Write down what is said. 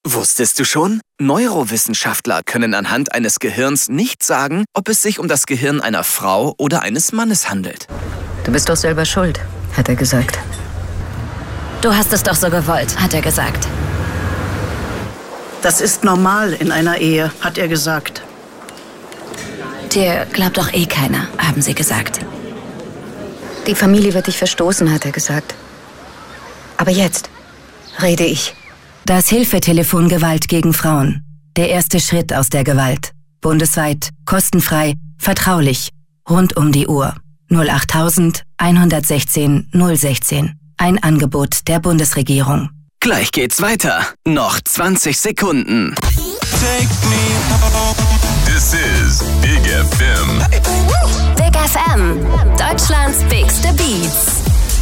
Wusstest du schon? Neurowissenschaftler können anhand eines Gehirns nicht sagen, ob es sich um das Gehirn einer Frau oder eines Mannes handelt. Du bist doch selber schuld, hat er gesagt. Du hast es doch so gewollt, hat er gesagt. Das ist normal in einer Ehe, hat er gesagt. Dir glaubt doch eh keiner, haben sie gesagt. Die Familie wird dich verstoßen, hat er gesagt. Aber jetzt rede ich. Das Hilfetelefon Gewalt gegen Frauen. Der erste Schritt aus der Gewalt. Bundesweit, kostenfrei, vertraulich, rund um die Uhr. 08000 116 016. Ein Angebot der Bundesregierung. Gleich geht's weiter. Noch 20 Sekunden. This is Big FM. Big FM, Deutschlands bigste Beats.